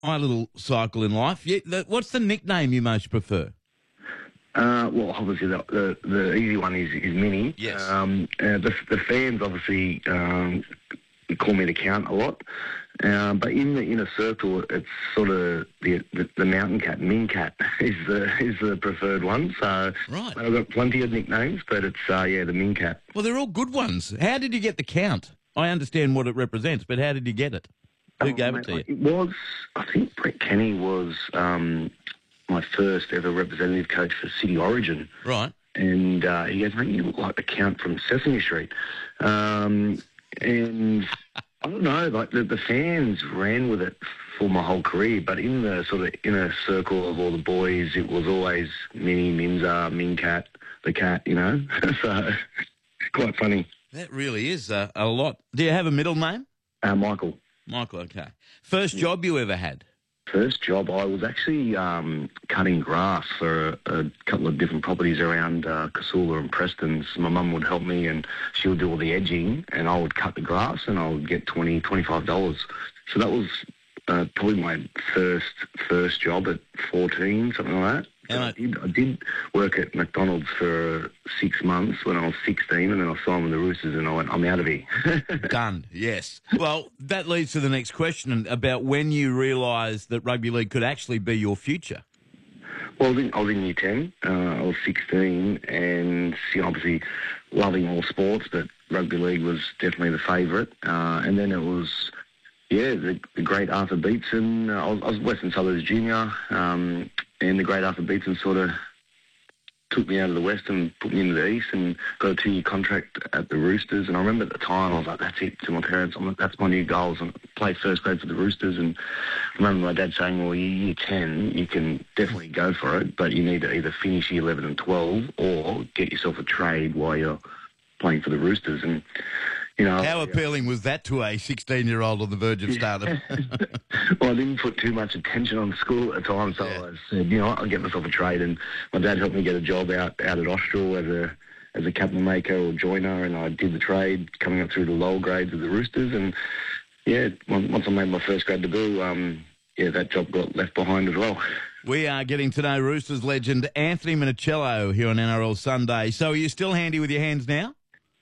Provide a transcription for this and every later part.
my little cycle in life. What's the nickname you most prefer? Well, obviously the easy one is Minnie. Yes. The fans obviously call me the Count a lot, but in the inner circle, it's sort of the Mountain Cat, Min Cat is the preferred one. So Right. I've got plenty of nicknames, but it's the Min Cat. Well, they're all good ones. How did you get the Count? I understand what it represents, but how did you get it? Who gave it to you? It was, I think Brett Kenny was my first ever representative coach for City Origin. Right. And he goes, mate, you look like the Count from Sesame Street. And I don't know, like the fans ran with it for my whole career, but in the sort of inner circle of all the boys, it was always Minnie, Minza, Min Cat, the cat, you know. So quite funny. That really is a lot. Do you have a middle name? Michael. Michael, okay. First job you ever had? First job, I was actually cutting grass for a couple of different properties around Casula and Preston. So my mum would help me and she would do all the edging and I would cut the grass and I would get $20, $25. So that was probably my first job at 14, something like that. And I did work at McDonald's for 6 months when I was 16 and then I signed with the Roosters and I went, I'm out of here. Done, yes. Well, that leads to the next question about when you realised that rugby league could actually be your future. Well, I was in year 10. I was 16 and obviously loving all sports, but rugby league was definitely the favourite. And then it was, the great Arthur Beetson. I was Western Suburbs junior, and the great Arthur Beetson sort of took me out of the West and put me into the East and got a 2-year contract at the Roosters. And I remember at the time, I was like, that's it, to my parents. I'm like, that's my new goals. And play first grade for the Roosters. And I remember my dad saying, well, year 10, you can definitely go for it, but you need to either finish year 11 and 12 or get yourself a trade while you're playing for the Roosters. And, you know, how appealing was that to a 16-year-old on the verge of stardom? Well, I didn't put too much attention on school at the time, so I said, I'll get myself a trade. And my dad helped me get a job out at Austral as a cabinet maker or joiner, and I did the trade coming up through the lower grades of the Roosters. And, once I made my first grade debut, that job got left behind as well. We are getting to know Roosters legend Anthony Minichiello here on NRL Sunday. So are you still handy with your hands now?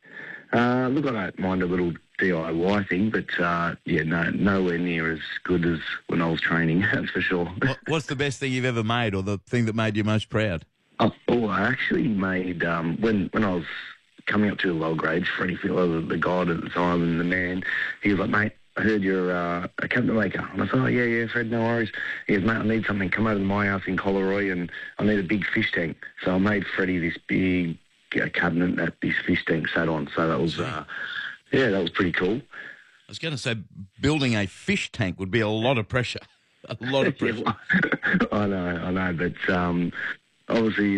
Look, I don't mind a little DIY thing, but nowhere near as good as when I was training, that's for sure. What's the best thing you've ever made, or the thing that made you most proud? I actually made, when I was coming up to the lower grades, Freddie Fielder, the god at the time, and the man, he was like, mate, I heard you're a cabinet maker. And I said, oh, yeah, Fred, no worries. He goes, mate, I need something. Come over to my house in Collaroy, and I need a big fish tank. So I made Freddie this big cabinet that this fish tank sat on. So that was, that was pretty cool. I was going to say, building a fish tank would be a lot of pressure. A lot of pressure. I know, but obviously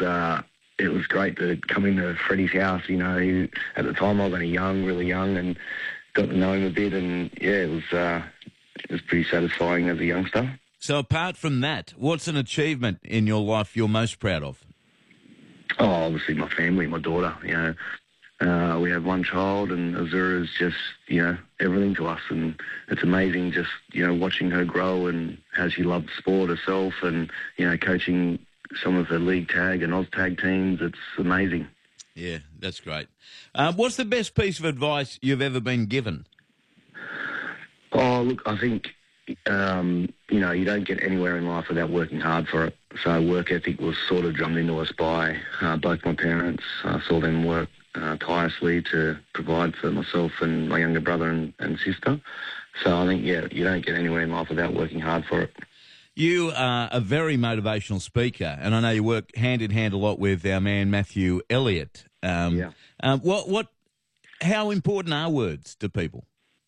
it was great to come into Freddie's house. At the time I was only really young, and got to know him a bit, and it was pretty satisfying as a youngster. So apart from that, what's an achievement in your life you're most proud of? Oh, obviously my family, my daughter. We have one child, and Azura is just everything to us, and it's amazing just watching her grow and how she loves sport herself, and coaching some of the league tag and Oz tag teams. It's amazing. Yeah, that's great. What's the best piece of advice you've ever been given? Oh, look, I think, you don't get anywhere in life without working hard for it. So work ethic was sort of drummed into us by both my parents. I saw them work tirelessly to provide for myself and my younger brother and sister. So I think, you don't get anywhere in life without working hard for it. You are a very motivational speaker, and I know you work hand in hand a lot with our man Matthew Elliott. How important are words to people?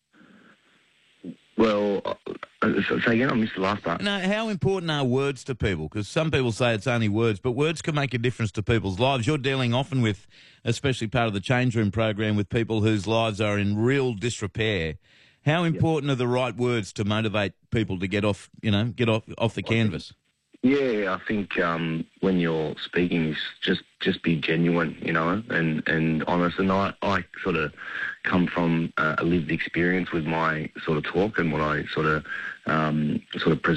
Well, say again, I missed the last part. No, how important are words to people? Because some people say it's only words, but words can make a difference to people's lives. You're dealing often with, especially part of the Change Room program, with people whose lives are in real disrepair. How important are the right words to motivate people to get off the canvas? Yeah, I think when you're speaking, just be genuine, and honest. And I sort of come from a lived experience with my sort of talk and what I sort of present.